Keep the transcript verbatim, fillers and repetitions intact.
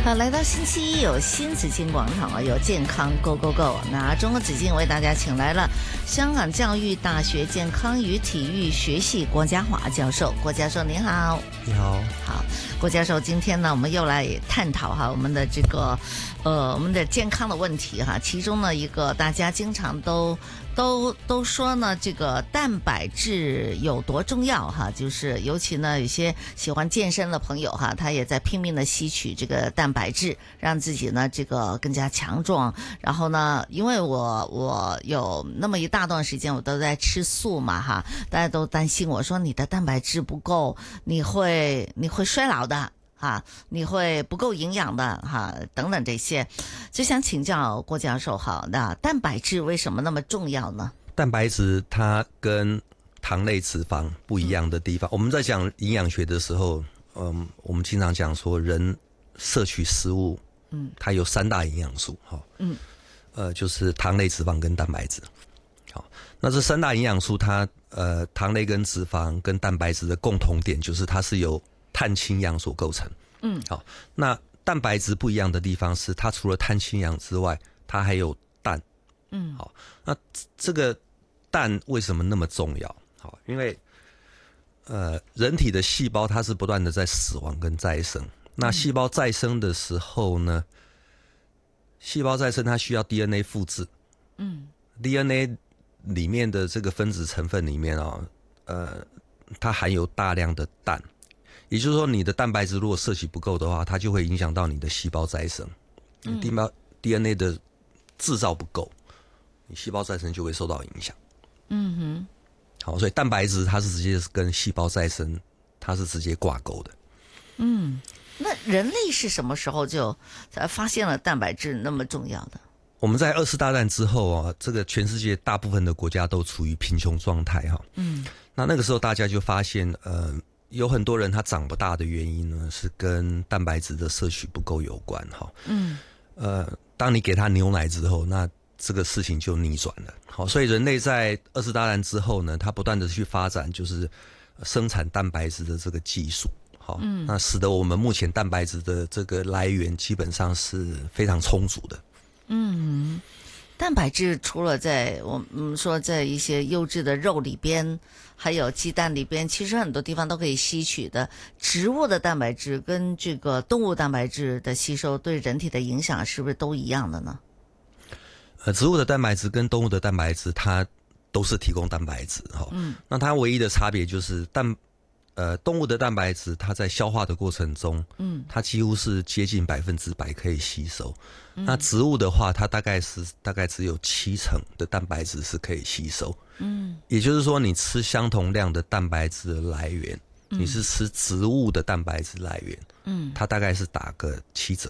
好，来到星期一有新紫荆广场啊，有健康 Go Go Go。那中国紫荆为大家请来了香港教育大学健康与体育学系郭家华教授。郭教授您好。 你好。 好，郭教授，今天呢我们又来探讨哈我们的这个呃我们的健康的问题哈，其中呢一个大家经常都都都说呢这个蛋白质有多重要哈，就是尤其呢有些喜欢健身的朋友哈，他也在拼命的吸取这个蛋白质，让自己呢这个更加强壮。然后呢，因为我我有那么一大段时间我都在吃素嘛哈，大家都担心我说你的蛋白质不够，你会你会衰老的。哈，你会不够营养的哈，等等这些，就想请教郭教授哈，那蛋白质为什么那么重要呢？ 蛋白质它跟糖类、脂肪不一样的地方，嗯、我们在讲营养学的时候，嗯，我们经常讲说人摄取食物，嗯，它有三大营养素，哈，嗯，呃，就是糖类、脂肪跟蛋白质。好，那这三大营养素它，呃，糖类跟脂肪跟蛋白质的共同点就是它是由碳氢氧所构成。嗯，好，那蛋白质不一样的地方是它除了碳氢氧之外，它还有氮。嗯，好，那这个氮为什么那么重要？好，因为呃人体的细胞它是不断的在死亡跟再生。那细胞再生的时候呢，细胞再生它需要 D N A 复制。嗯 ，D N A 里面的这个分子成分里面啊、哦，呃，它含有大量的氮。也就是说，你的蛋白质如果摄取不够的话，它就会影响到你的细胞再生。嗯、D N A 的制造不够，你细胞再生就会受到影响。嗯哼。好，所以蛋白质它是直接跟细胞再生，它是直接挂钩的。 嗯，那人类是什么时候就发现了蛋白质那么重要的？ 我们在二次大战之后啊，这个全世界大部分的国家都处于贫穷状态哈。嗯。那那个时候大家就发现，呃。有很多人他长不大的原因呢，是跟蛋白质的摄取不够有关哈。嗯，呃，当你给他牛奶之后，那这个事情就逆转了。好，所以人类在二次大战之后呢，他不断的去发展就是生产蛋白质的这个技术。好，嗯，那使得我们目前蛋白质的这个来源基本上是非常充足的。 嗯。蛋白质除了在我们说在一些优质的肉里边，还有鸡蛋里边，其实很多地方都可以吸取的。植物的蛋白质跟这个动物蛋白质的吸收对人体的影响是不是都一样的呢？ 呃，植物的蛋白质跟动物的蛋白质，它都是提供蛋白质哈。嗯，那它唯一的差别就是蛋。呃，动物的蛋白质，它在消化的过程中，嗯，它几乎是接近百分之百可以吸收。嗯、那植物的话，它大概是大概只有七成的蛋白质是可以吸收。嗯，也就是说，你吃相同量的蛋白质的来源，嗯、你是吃植物的蛋白质来源，嗯，它大概是打个七折。